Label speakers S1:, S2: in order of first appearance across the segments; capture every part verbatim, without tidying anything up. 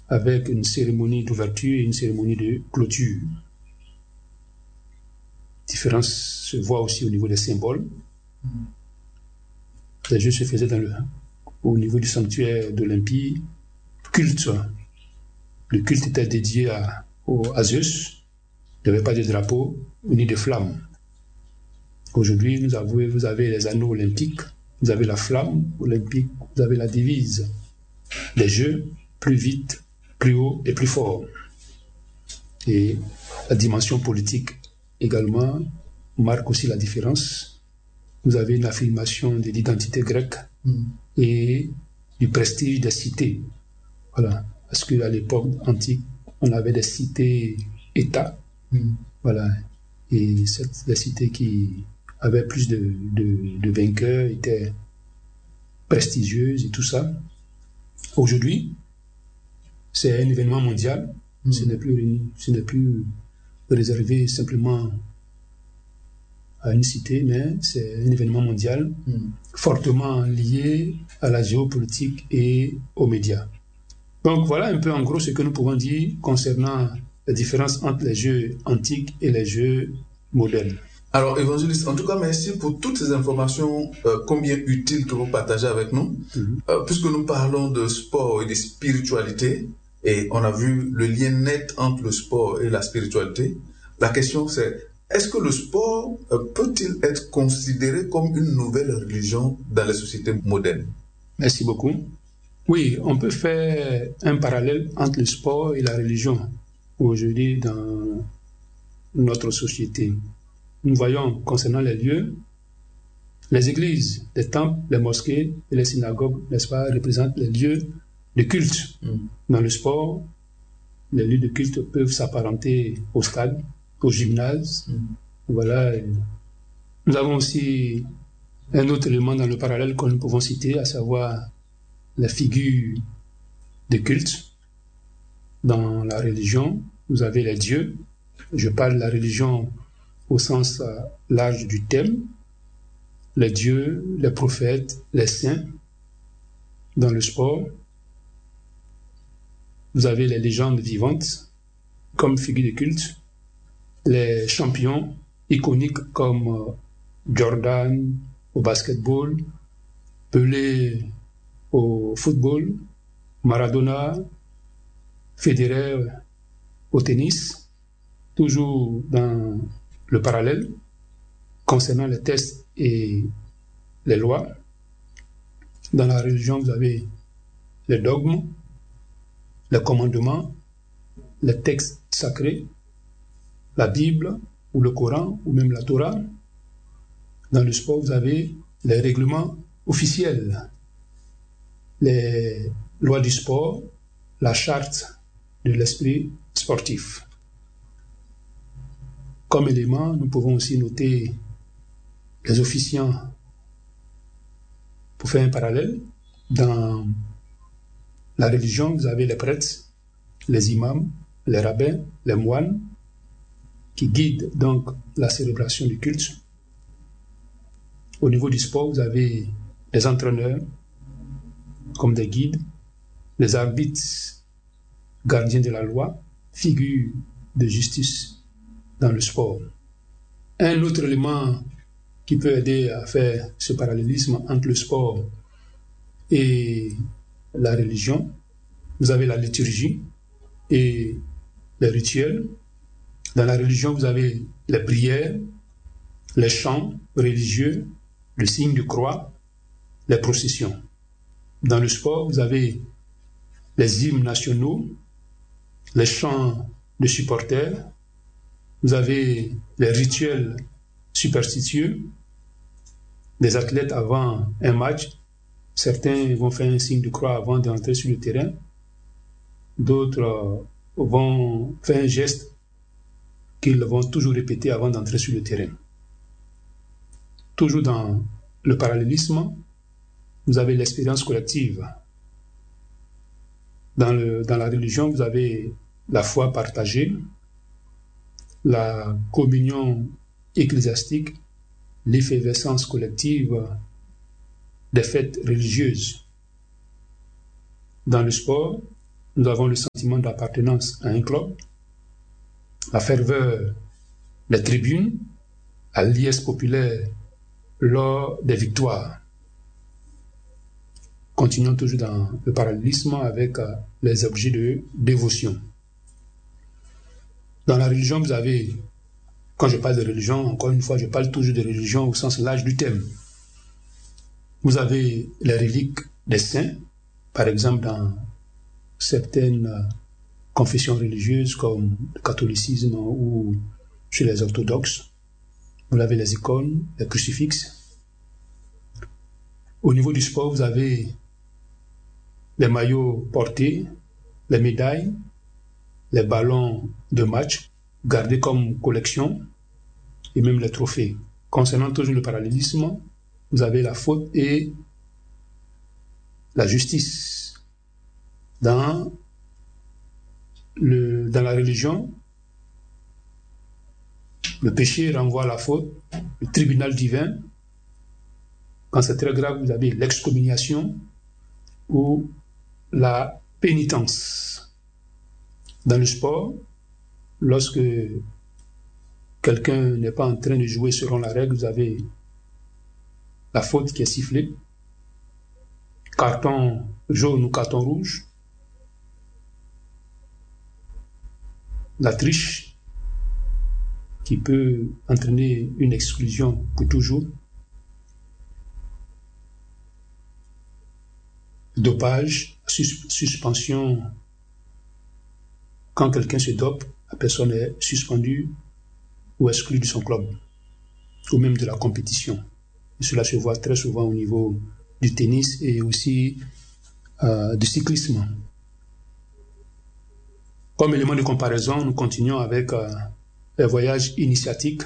S1: avec une cérémonie d'ouverture et une cérémonie de clôture. La différence se voit aussi au niveau des symboles. Les jeux se faisaient dans le, au niveau du sanctuaire d'Olympie, culte. Le culte était dédié à, au, à Zeus. Il n'y avait pas de drapeau ni de flamme. Aujourd'hui, vous avez, vous avez les anneaux olympiques, vous avez la flamme olympique, vous avez la devise. Les jeux, plus vite, plus haut et plus fort. Et la dimension politique également marque aussi la différence. Vous avez une affirmation de l'identité grecque mm. et du prestige des cités. Voilà. Parce qu'à l'époque antique, on avait des cités-États. Mm. Voilà. Et cette, les cités qui avaient plus de, de, de vainqueurs étaient prestigieuses et tout ça. Aujourd'hui, c'est un événement mondial. Mm. Ce n'est plus, ce n'est plus réservé simplement à une cité, mais c'est un événement mondial mm. fortement lié à la géopolitique et aux médias. Donc voilà un peu en gros ce que nous pouvons dire concernant la différence entre les jeux antiques et les jeux modernes.
S2: Alors, évangéliste, en tout cas, merci pour toutes ces informations euh, combien utiles que vous partagez avec nous. Mm-hmm. Euh, puisque nous parlons de sport et de spiritualité, et on a vu le lien net entre le sport et la spiritualité, la question c'est, est-ce que le sport euh, peut-il être considéré comme une nouvelle religion dans les sociétés modernes?
S1: Merci beaucoup. Oui, on peut faire un parallèle entre le sport et la religion aujourd'hui dans notre société. Nous voyons concernant les lieux, les églises, les temples, les mosquées et les synagogues, n'est-ce pas, représentent les lieux de culte. Mm. Dans le sport, les lieux de culte peuvent s'apparenter au stade, au gymnase. Mm. Voilà. Nous avons aussi un autre élément dans le parallèle que nous pouvons citer, à savoir la figure de culte. Dans la religion, vous avez les dieux. Je parle de la religion au sens euh, large du thème, les dieux, les prophètes, les saints. Dans le sport, vous avez les légendes vivantes comme figures de culte, les champions iconiques comme euh, Jordan au basketball, Pelé au football, Maradona, Federer au tennis, toujours dans le parallèle concernant les textes et les lois. Dans la religion, vous avez les dogmes, les commandements, les textes sacrés, la Bible ou le Coran ou même la Torah. Dans le sport, vous avez les règlements officiels, les lois du sport, la charte de l'esprit sportif. Comme élément, nous pouvons aussi noter les officiants. Pour faire un parallèle, dans la religion, vous avez les prêtres, les imams, les rabbins, les moines, qui guident donc la célébration du culte. Au niveau du sport, vous avez les entraîneurs, comme des guides, les arbitres, gardiens de la loi, figures de justice dans le sport. Un autre élément qui peut aider à faire ce parallélisme entre le sport et la religion, vous avez la liturgie et les rituels. Dans la religion, vous avez les prières, les chants religieux, le signe de croix, les processions. Dans le sport, vous avez les hymnes nationaux, les chants de supporters, vous avez les rituels superstitieux, les athlètes avant un match. Certains vont faire un signe de croix avant d'entrer sur le terrain. D'autres vont faire un geste qu'ils vont toujours répéter avant d'entrer sur le terrain. Toujours dans le parallélisme, vous avez l'expérience collective. Dans, le, dans la religion, vous avez la foi partagée, la communion ecclésiastique, l'effervescence collective des fêtes religieuses. Dans le sport, nous avons le sentiment d'appartenance à un club, la ferveur des tribunes, la liesse populaire lors des victoires. Continuons toujours dans le parallélisme avec euh, les objets de dévotion. Dans la religion, vous avez, quand je parle de religion, encore une fois, je parle toujours de religion au sens large du terme. Vous avez les reliques des saints, par exemple dans certaines euh, confessions religieuses comme le catholicisme ou chez les orthodoxes. Vous avez les icônes, les crucifixes. Au niveau du sport, vous avez les maillots portés, les médailles, les ballons de match gardés comme collection et même les trophées. Concernant toujours le parallélisme, vous avez la faute et la justice. Dans, le, dans la religion, le péché renvoie à la faute, le tribunal divin. Quand c'est très grave, vous avez l'excommunication ou la pénitence. Dans le sport, lorsque quelqu'un n'est pas en train de jouer selon la règle, vous avez la faute qui est sifflée, carton jaune ou carton rouge, la triche qui peut entraîner une exclusion pour toujours, dopage, sus- suspension. Quand quelqu'un se dope, la personne est suspendue ou exclue de son club, ou même de la compétition. Et cela se voit très souvent au niveau du tennis et aussi euh, du cyclisme. Comme élément de comparaison, nous continuons avec euh, les voyages initiatiques.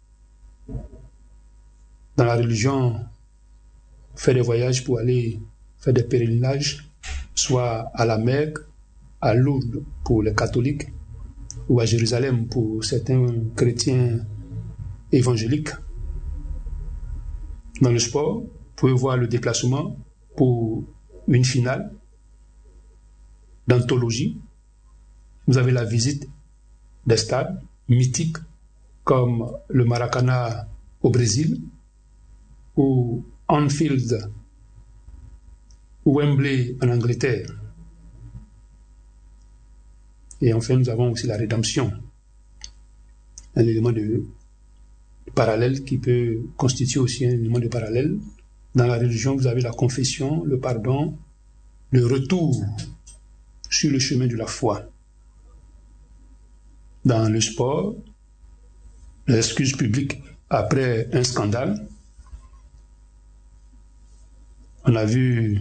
S1: Dans la religion, faire des voyages pour aller faire des pèlerinages, soit à la Mecque, à Lourdes pour les catholiques, ou à Jérusalem pour certains chrétiens évangéliques. Dans le sport, vous pouvez voir le déplacement pour une finale d'anthologie. Vous avez la visite des stades mythiques comme le Maracanã au Brésil ou Anfield ou Wembley en Angleterre. Et enfin, nous avons aussi la rédemption, un élément de parallèle qui peut constituer aussi un élément de parallèle. Dans la religion, vous avez la confession, le pardon, le retour sur le chemin de la foi. Dans le sport, l'excuse publique après un scandale. On a vu,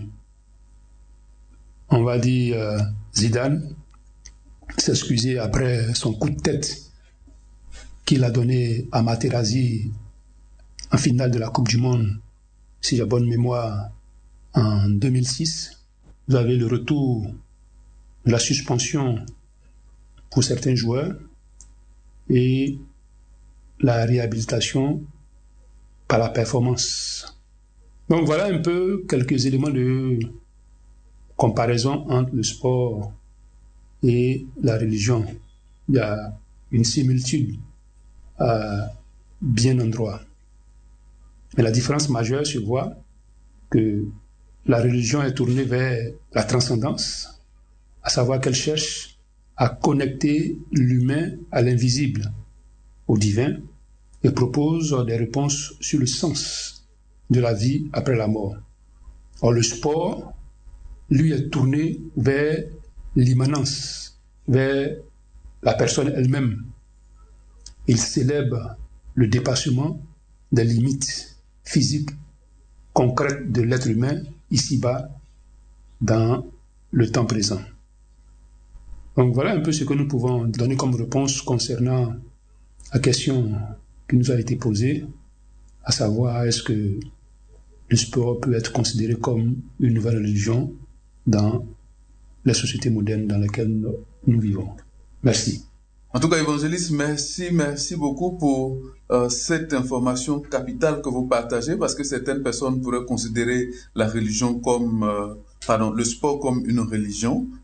S1: on va dire, euh, Zidane s'excuser après son coup de tête qu'il a donné à Materazzi en finale de la Coupe du Monde, si j'ai bonne mémoire, en deux mille six. Vous avez le retour de la suspension pour certains joueurs et la réhabilitation par la performance. Donc voilà un peu quelques éléments de comparaison entre le sport et la religion. Il y a une similitude à bien endroit. Mais la différence majeure se voit que la religion est tournée vers la transcendance, à savoir qu'elle cherche à connecter l'humain à l'invisible, au divin, et propose des réponses sur le sens de la vie après la mort. Or, le sport, lui, est tourné vers l'immanence, vers la personne elle-même. Il célèbre le dépassement des limites physiques, concrètes de l'être humain, ici-bas, dans le temps présent. Donc voilà un peu ce que nous pouvons donner comme réponse concernant la question qui nous a été posée, à savoir est-ce que le sport peut être considéré comme une nouvelle religion dans les sociétés modernes dans lesquelles nous vivons. Merci.
S2: En tout cas, évangéliste, merci, merci beaucoup pour euh, cette information capitale que vous partagez, parce que certaines personnes pourraient considérer la religion comme, euh, pardon, le sport comme une religion,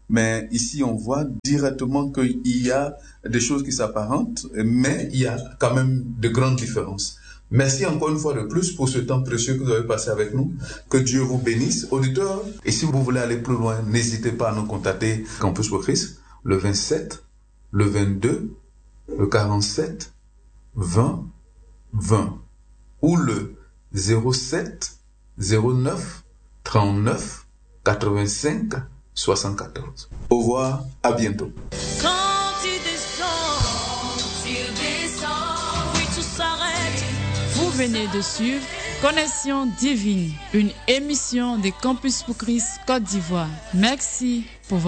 S2: mais ici on voit directement qu'il y a des choses qui s'apparentent, mais il y a quand même de grandes différences. Merci encore une fois de plus pour ce temps précieux que vous avez passé avec nous. Que Dieu vous bénisse, auditeurs. Et si vous voulez aller plus loin, n'hésitez pas à nous contacter. Campus pour Christ, le vingt-sept, le vingt-deux, le quarante-sept, vingt, vingt. Ou le zéro sept, zéro neuf, trente-neuf, quatre-vingt-cinq, soixante-quatorze. Au revoir, à bientôt.
S3: Quand tu descends, quand tu descends, oui tout s'arrête. Vous venez de suivre Connexion Divine, une émission des Campus pour Christ Côte d'Ivoire. Merci pour votre